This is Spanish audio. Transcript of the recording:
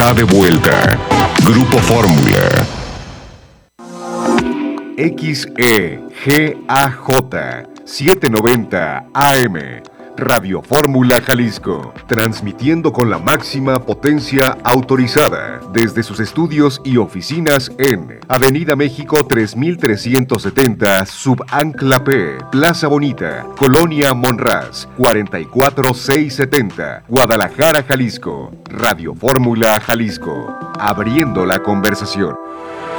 está de vuelta. Grupo Fórmula. XEGAJ 790 AM. Radio Fórmula Jalisco, transmitiendo con la máxima potencia autorizada desde sus estudios y oficinas en Avenida México 3370, Subancla P, Plaza Bonita, Colonia Monraz, 44670, Guadalajara, Jalisco. Radio Fórmula Jalisco, abriendo la conversación.